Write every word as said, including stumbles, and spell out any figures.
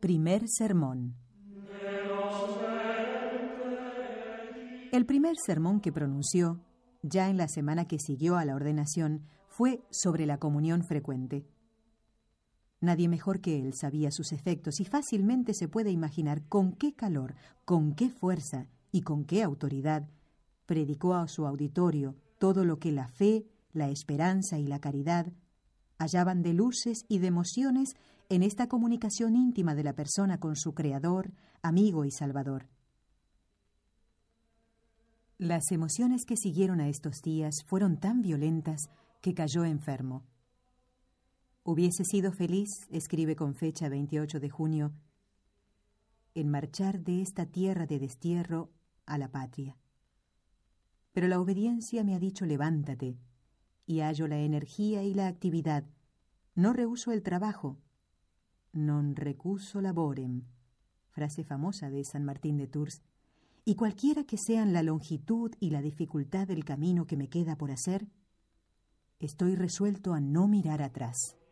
Primer sermón. El primer sermón que pronunció, ya en la semana que siguió a la ordenación, fue sobre la comunión frecuente. Nadie mejor que él sabía sus efectos y fácilmente se puede imaginar con qué calor, con qué fuerza y con qué autoridad predicó a su auditorio todo lo que la fe, la esperanza y la caridad hallaban de luces y de emociones en esta comunicación íntima de la persona con su Creador, amigo y Salvador. Las emociones que siguieron a estos días fueron tan violentas que cayó enfermo. Hubiese sido feliz, escribe con fecha veintiocho de junio, en marchar de esta tierra de destierro a la patria. Pero la obediencia me ha dicho levántate, y hallo la energía y la actividad. No rehuso el trabajo. Non recuso laborem, frase famosa de San Martín de Tours. Y cualquiera que sean la longitud y la dificultad del camino que me queda por hacer, estoy resuelto a no mirar atrás.